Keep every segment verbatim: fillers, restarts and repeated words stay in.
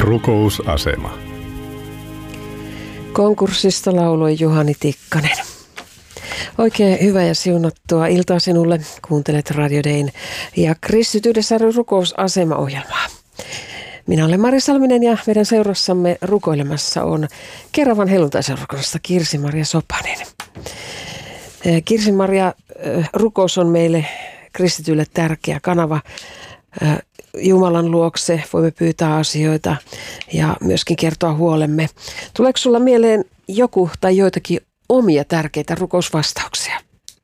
Rukousasema. Konkurssista lauloi Juhani Tikkanen. Oikein hyvää ja siunattua iltaa sinulle. Kuuntelet Radio Dayn ja Kristityydessä rukousasema-ohjelmaa. Minä olen Mari Salminen ja meidän seurassamme rukoilemassa on Keravan helluntaiseurakunnasta Kirsi-Maria Sopanen. Kirsi-Maria, rukous on meille kristityille tärkeä kanava Jumalan luokse. Voimme pyytää asioita ja myöskin kertoa huolemme. Tuleeko sulla mieleen joku tai joitakin omia tärkeitä rukousvastauksia?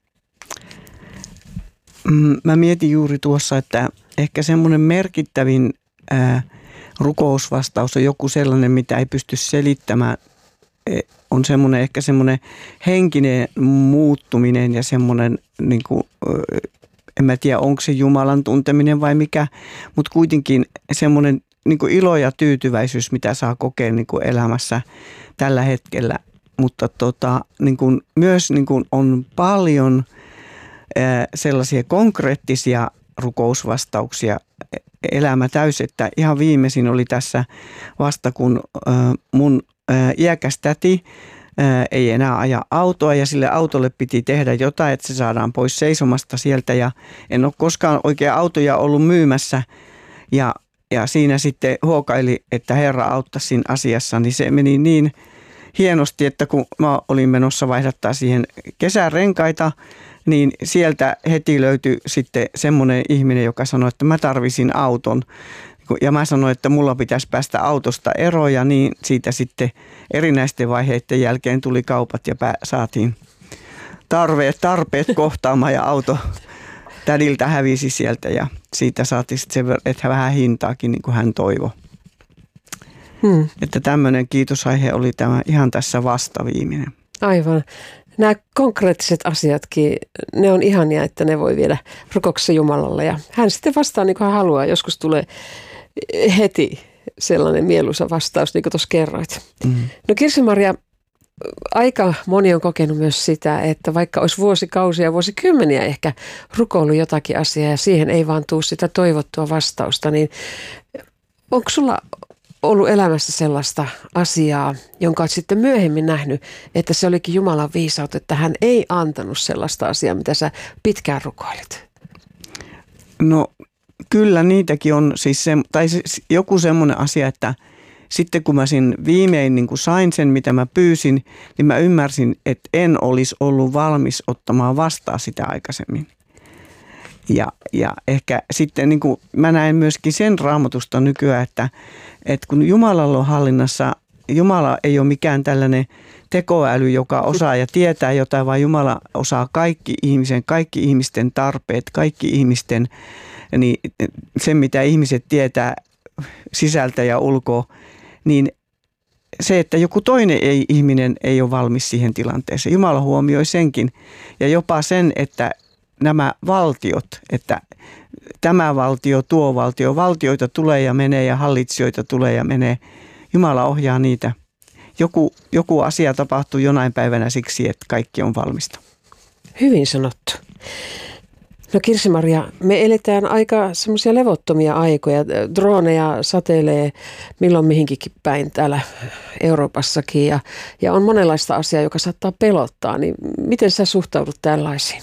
Mä mietin juuri tuossa, että ehkä semmoinen merkittävin ää, rukousvastaus on joku sellainen, mitä ei pysty selittämään. On semmoinen ehkä semmoinen henkinen muuttuminen ja semmoinen, niin kuin, en mä tiedä onko se Jumalan tunteminen vai mikä, mutta kuitenkin semmoinen niin kuin ilo ja tyytyväisyys, mitä saa kokea niin kuin elämässä tällä hetkellä. Mutta tota, niin kuin, myös niin kuin on paljon ää, sellaisia konkreettisia rukousvastauksia elämä täys, että ihan viimeisin oli tässä vasta, kun ää, mun ää, iäkäs täti ää, ei enää aja autoa ja sille autolle piti tehdä jotain, että se saadaan pois seisomasta sieltä ja en ole koskaan oikein autoja ollut myymässä ja, ja siinä sitten huokaili, että Herra auttaisi siinä asiassa, niin se meni niin hienosti, että kun mä olin menossa vaihdattaa siihen kesärenkaita, niin sieltä heti löytyi sitten semmoinen ihminen, joka sanoi, että mä tarvisin auton. Ja mä sanoin, että mulla pitäisi päästä autosta eroon ja niin siitä sitten erinäisten vaiheiden jälkeen tuli kaupat ja pää, saatiin tarpeet, tarpeet kohtaamaan ja auto tädiltä hävisi sieltä ja siitä saatiin sitten sen, että vähän hintaakin niin kuin hän toivoi. Hmm. Että tämmöinen kiitosaihe oli tämä ihan tässä vastaviiminen. Aivan. Nämä konkreettiset asiatkin, ne on ihania, että ne voi viedä rukouksessa Jumalalle. Ja hän sitten vastaa niin kuin hän haluaa. Joskus tulee heti sellainen mieluisa vastaus, niin kuin tuossa kerroit. Hmm. No Kirsi-Maria, aika moni on kokenut myös sitä, että vaikka olisi vuosikausia, vuosikymmeniä ehkä rukoillut jotakin asiaa ja siihen ei vaan tule sitä toivottua vastausta, niin onko sulla ollut elämässä sellaista asiaa, jonka olet sitten myöhemmin nähnyt, että se olikin Jumalan viisautta, että hän ei antanut sellaista asiaa, mitä sä pitkään rukoilit? No kyllä niitäkin on, siis se, tai se, joku semmoinen asia, että sitten kun mä siinä viimein niin kun sain sen, mitä mä pyysin, niin mä ymmärsin, että en olisi ollut valmis ottamaan vastaan sitä aikaisemmin. Ja, ja ehkä sitten niin kuin mä näen myöskin sen Raamatusta nykyään, että, että kun Jumalalla on hallinnassa, Jumala ei ole mikään tällainen tekoäly, joka osaa ja tietää jotain, vaan Jumala osaa kaikki ihmisen, kaikki ihmisten tarpeet, kaikki ihmisten, niin sen mitä ihmiset tietää sisältä ja ulkoa, niin se, että joku toinen ei, ihminen ei ole valmis siihen tilanteeseen. Jumala huomioi senkin ja jopa sen, että nämä valtiot, että tämä valtio, tuo valtio, valtioita tulee ja menee ja hallitsijoita tulee ja menee. Jumala ohjaa niitä. Joku, joku asia tapahtuu jonain päivänä siksi, että kaikki on valmista. Hyvin sanottu. No Kirsi-Maria, me eletään aika semmoisia levottomia aikoja. Droneja satelee milloin mihinkin päin täällä Euroopassakin ja, ja on monenlaista asiaa, joka saattaa pelottaa. Niin miten sä suhtaudut tällaisiin?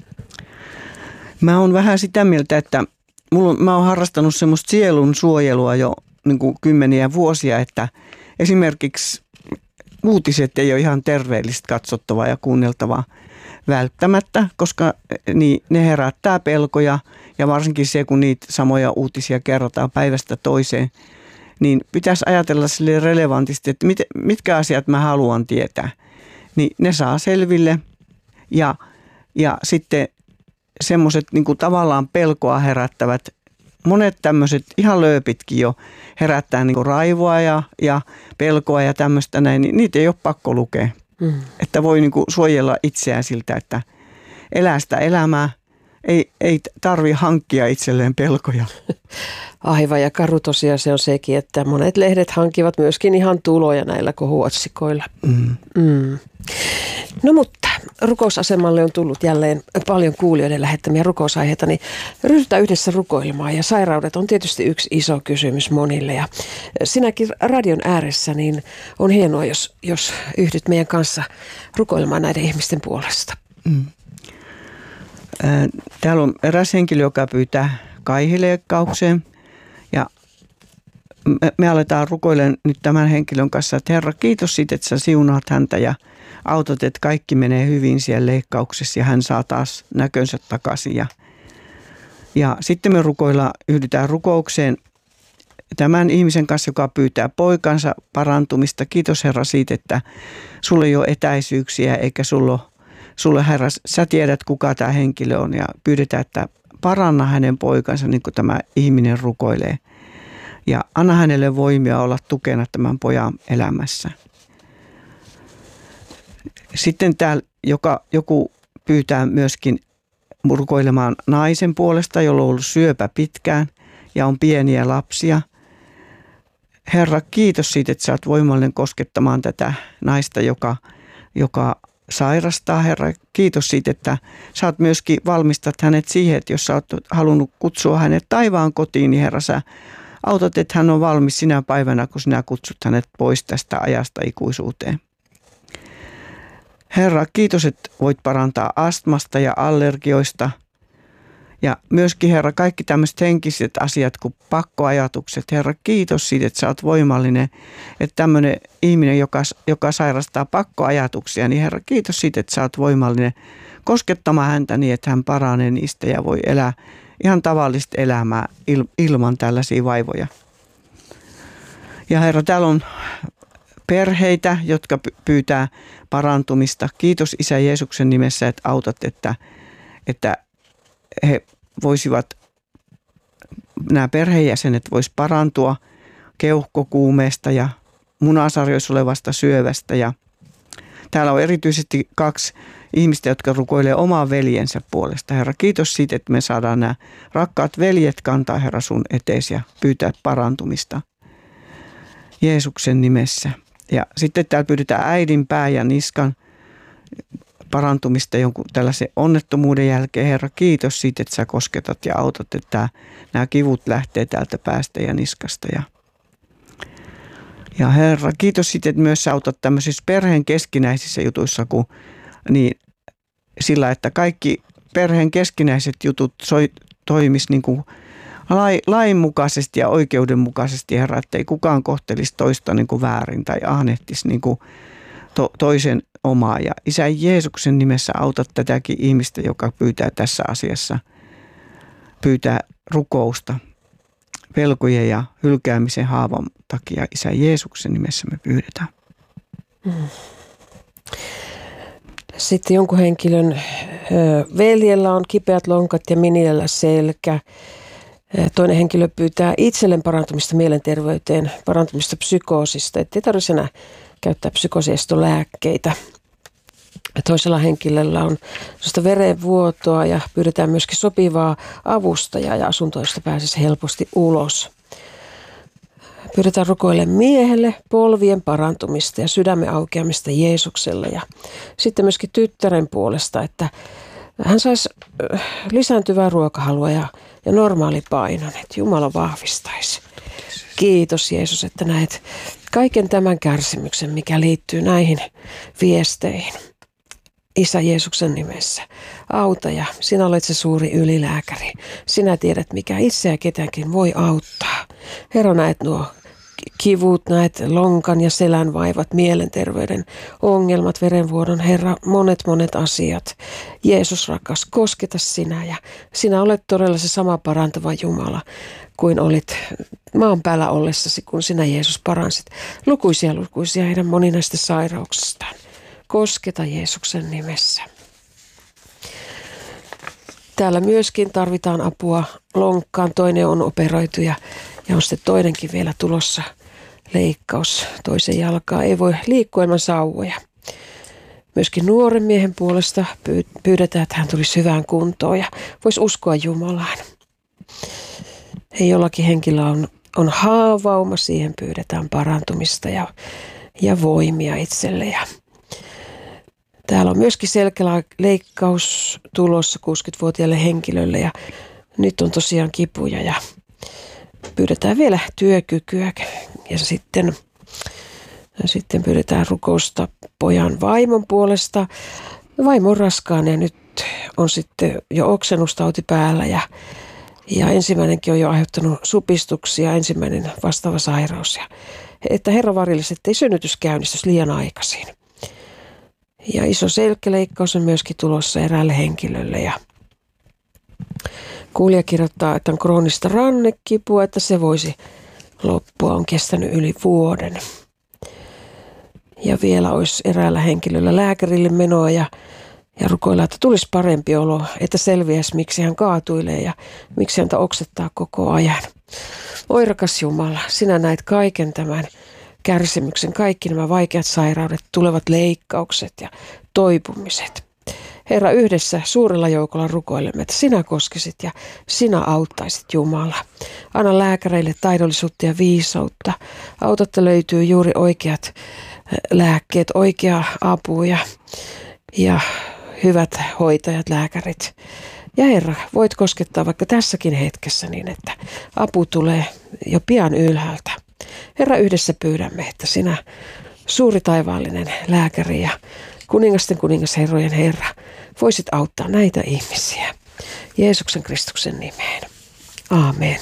Mä oon vähän sitä mieltä, että mulla on, mä oon harrastanut semmoista sielun suojelua jo niin kuin kymmeniä vuosia, että esimerkiksi uutiset ei ole ihan terveellistä katsottavaa ja kuunneltavaa välttämättä, koska niin, ne herättää pelkoja ja varsinkin se, kun niitä samoja uutisia kerrotaan päivästä toiseen, niin pitäisi ajatella sille relevantisti, että mit, mitkä asiat mä haluan tietää. Niin ne saa selville ja, ja sitten semmoiset niin kuin tavallaan pelkoa herättävät, monet tämmöiset ihan lööpitkin jo herättää niin kuin raivoa ja, ja pelkoa ja tämmöistä näin, niin niitä ei ole pakko lukea. Mm. Että voi niin kuin suojella itseään siltä, että elää sitä elämää ei, ei tarvi hankkia itselleen pelkoja. Aivan, ja karu tosiaan se on sekin, että monet lehdet hankivat myöskin ihan tuloja näillä kohuotsikoilla. Mm. Mm. No mutta rukousasemalle on tullut jälleen paljon kuulijoiden lähettämiä rukousaiheita, niin ryhdytään yhdessä rukoilemaan. Ja sairaudet on tietysti yksi iso kysymys monille. Ja sinäkin radion ääressä, niin on hienoa, jos, jos yhdyt meidän kanssa rukoilemaan näiden ihmisten puolesta. Mm. Täällä on eräs henkilö, joka pyytää kaihileikkaukseen. Ja me, me aletaan rukoilemaan nyt tämän henkilön kanssa, että Herra, kiitos siitä, että sä siunaat häntä ja autot, että kaikki menee hyvin siellä leikkauksessa ja hän saa taas näkönsä takaisin. Ja, ja sitten me rukoillaan, yhdytään rukoukseen tämän ihmisen kanssa, joka pyytää poikansa parantumista. Kiitos Herra siitä, että sulla ei ole etäisyyksiä eikä sulla, sulla Herra, sä tiedät kuka tämä henkilö on ja pyydetään, että paranna hänen poikansa niin kuin tämä ihminen rukoilee. Ja anna hänelle voimia olla tukena tämän pojan elämässä. Sitten täällä joka, joku pyytää myöskin rukoilemaan naisen puolesta, jolla on ollut syöpä pitkään ja on pieniä lapsia. Herra, kiitos siitä, että sä oot voimallinen koskettamaan tätä naista, joka, joka sairastaa. Herra, kiitos siitä, että sä oot myöskin valmistat hänet siihen, että jos sä oot halunnut kutsua hänet taivaan kotiin, niin Herra, sä autat, että hän on valmis sinä päivänä, kun sinä kutsut hänet pois tästä ajasta ikuisuuteen. Herra, kiitos, että voit parantaa astmasta ja allergioista. Ja myöskin, Herra, kaikki tämmöiset henkiset asiat kuin pakkoajatukset. Herra, kiitos siitä, että sä oot voimallinen. Että tämmöinen ihminen, joka, joka sairastaa pakkoajatuksia, niin Herra, kiitos siitä, että sä oot voimallinen koskettamaan häntä niin, että hän paranee niistä ja voi elää ihan tavallista elämää il, ilman tällaisia vaivoja. Ja Herra, täällä on perheitä, jotka pyytää parantumista. Kiitos Isä Jeesuksen nimessä, että autat, että, että he voisivat, nämä perheenjäsenet vois parantua keuhkokuumeesta ja munasarjoissa olevasta syövästä. Ja täällä on erityisesti kaksi ihmistä, jotka rukoilee omaa veljensä puolesta. Herra, kiitos siitä, että me saadaan nämä rakkaat veljet kantaa, Herra, sun eteesi ja pyytää parantumista Jeesuksen nimessä. Ja sitten täällä pyydetään äidin pää ja niskan parantumista jonkun tällaisen onnettomuuden jälkeen. Herra, kiitos siitä, että sä kosketat ja autat, että nämä kivut lähtee täältä päästä ja niskasta. Ja, ja Herra, kiitos siitä, että myös sä autat tämmöisissä perheen keskinäisissä jutuissa, kun, niin sillä, että kaikki perheen keskinäiset jutut soi, toimis niin kuin lainmukaisesti ja oikeudenmukaisesti, Herra, ettei kukaan kohtelisi toista niin kuin väärin tai ahnehtisi niin kuin to, toisen omaa. Ja Isä Jeesuksen nimessä auta tätäkin ihmistä, joka pyytää tässä asiassa, pyytää rukousta pelkojen ja hylkäämisen haavan takia. Isä Jeesuksen nimessä me pyydetään. Sitten jonkun henkilön veljellä on kipeät lonkat ja miniellä selkä. Toinen henkilö pyytää itselleen parantumista mielenterveyteen, parantumista psykoosista, ettei tarvitse enää käyttää psykoosiestolääkkeitä. Toisella henkilöllä on verenvuotoa ja pyydetään myöskin sopivaa avustajaa ja asuntoa, josta pääsisi helposti ulos. Pyydetään rukoilemaan miehelle polvien parantumista ja sydämen aukeamista Jeesukselle ja sitten myöskin tyttären puolesta, että hän saisi lisääntyvää ruokahalua ja, ja normaali painon, että Jumala vahvistaisi. Kiitos Jeesus, että näet kaiken tämän kärsimyksen, mikä liittyy näihin viesteihin. Isä Jeesuksen nimessä, auta ja sinä olet se suuri ylilääkäri. Sinä tiedät, mikä itseä ketäänkin voi auttaa. Herra, näet nuo kivut, näet lonkan ja selän vaivat, mielenterveyden ongelmat, verenvuodon, Herra, monet monet asiat. Jeesus rakas, kosketa sinä ja sinä olet todella se sama parantava Jumala kuin olit maan päällä ollessasi, kun sinä Jeesus paransit lukuisia lukuisia heidän moninaista sairauksistaan. Kosketa Jeesuksen nimessä. Täällä myöskin tarvitaan apua lonkkaan. Toinen on operoitu ja, ja on sitten toinenkin vielä tulossa leikkaus. Toisen jalkaa ei voi liikkua ilman sauvoja. Myöskin nuoren miehen puolesta pyydetään, että hän tulisi hyvään kuntoon ja voisi uskoa Jumalaan. Ja jollakin henkilöllä on, on haavauma, siihen pyydetään parantumista ja, ja voimia itselle. Ja täällä on myöskin selkäleikkaus tulossa kuusikymmentävuotiaalle henkilölle ja nyt on tosiaan kipuja ja pyydetään vielä työkykyä ja sitten, ja sitten pyydetään rukousta pojan vaimon puolesta. Vaimo on raskaana ja nyt on sitten jo oksennustauti päällä ja, ja ensimmäinenkin on jo aiheuttanut supistuksia, ensimmäinen vastaava sairaus. Ja, että Herra varjelisi, ettei synnytys käynnistys liian aikaisin. Ja iso selkäleikkaus on myöskin tulossa eräälle henkilölle ja kuulija kirjoittaa, että on kroonista rannekipua, että se voisi loppua, on kestänyt yli vuoden. Ja vielä olisi eräällä henkilöllä lääkärille menoa ja, ja rukoilla, että tulisi parempi olo, että selviäisi, miksi hän kaatuilee ja miksi häntä oksettaa koko ajan. Oi rakas Jumala, sinä näet kaiken tämän kärsimyksen, kaikki nämä vaikeat sairaudet, tulevat leikkaukset ja toipumiset. Herra, yhdessä suurella joukolla rukoilemme, että sinä koskisit ja sinä auttaisit Jumala. Anna lääkäreille taidollisuutta ja viisautta. Auta, että löytyy juuri oikeat lääkkeet, oikea apu ja, ja hyvät hoitajat, lääkärit. Ja Herra, voit koskettaa vaikka tässäkin hetkessä niin, että apu tulee jo pian ylhäältä. Herra, yhdessä pyydämme, että sinä suuri taivaallinen lääkäri ja kuningasten kuningas, herrojen Herra, voisit auttaa näitä ihmisiä. Jeesuksen Kristuksen nimeen. Aamen.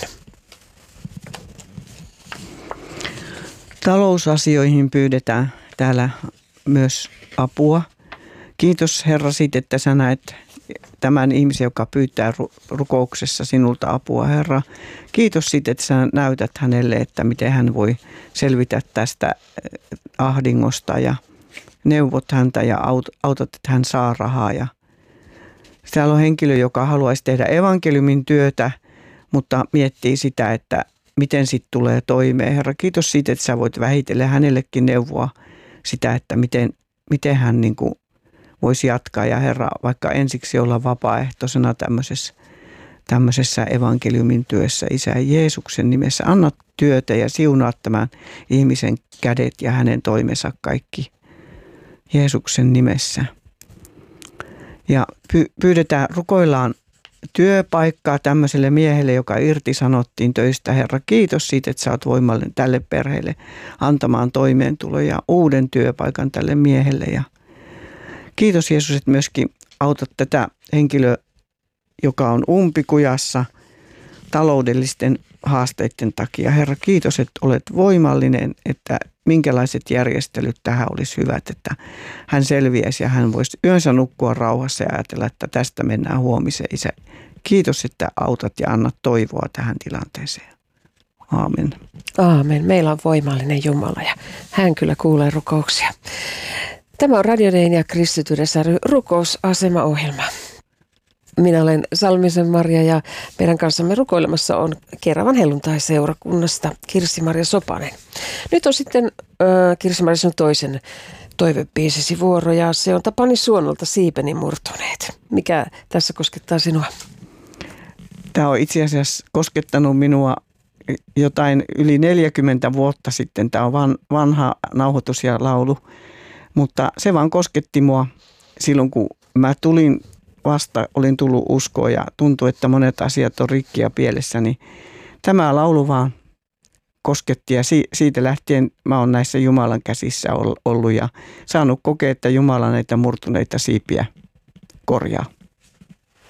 Talousasioihin pyydetään täällä myös apua. Kiitos Herra siitä, että sä näet tämän ihmisen, joka pyytää rukouksessa sinulta apua, Herra. Kiitos siitä, että sä näytät hänelle, että miten hän voi selvitä tästä ahdingosta ja neuvot häntä ja autat, että hän saa rahaa. Ja täällä on henkilö, joka haluaisi tehdä evankeliumin työtä, mutta miettii sitä, että miten sitten tulee toimeen. Herra, kiitos siitä, että sä voit vähitellen hänellekin neuvoa sitä, että miten, miten hän niin kuin voisi jatkaa. Ja Herra, vaikka ensiksi olla vapaaehtoisena tämmöisessä, tämmöisessä evankeliumin työssä, Isä Jeesuksen nimessä, anna työtä ja siunaa tämän ihmisen kädet ja hänen toimensa kaikki Jeesuksen nimessä. Ja pyydetään, rukoillaan työpaikkaa tämmöiselle miehelle, joka irtisanottiin töistä. Herra, kiitos siitä, että sä oot voimallinen tälle perheelle antamaan toimeentulo ja uuden työpaikan tälle miehelle. Ja kiitos Jeesus, että myöskin autat tätä henkilöä, joka on umpikujassa taloudellisten haasteiden takia. Herra, kiitos, että olet voimallinen, että minkälaiset järjestelyt tähän olisi hyvät, että hän selviäisi ja hän voisi yönsä nukkua rauhassa ja ajatella, että tästä mennään huomiseen. Isä, kiitos, että autat ja annat toivoa tähän tilanteeseen. Aamen. Aamen. Meillä on voimallinen Jumala ja hän kyllä kuulee rukouksia. Tämä on Radio Dayn ja Kristityyden ry rukousasemaohjelma. Minä olen Salmisen Maria ja meidän kanssamme rukoilemassa on Keravan helluntai-seurakunnasta Kirsi-Maria Sopanen. Nyt on sitten äh, Kirsi-Maria sun toisen toivebiisisi vuoro ja se on Tapani Suonolta Siipeni murtuneet. Mikä tässä koskettaa sinua? Tämä on itse asiassa koskettanut minua jotain yli neljäkymmentä vuotta sitten. Tämä on vanha nauhoitus ja laulu, mutta se vaan kosketti mua silloin, kun mä tulin vasta, olin tullut uskoon ja tuntui, että monet asiat on rikki ja pielessä, niin tämä laulu vaan kosketti ja siitä lähtien mä oon näissä Jumalan käsissä ollut ja saanut kokea, että Jumala näitä murtuneita siipiä korjaa.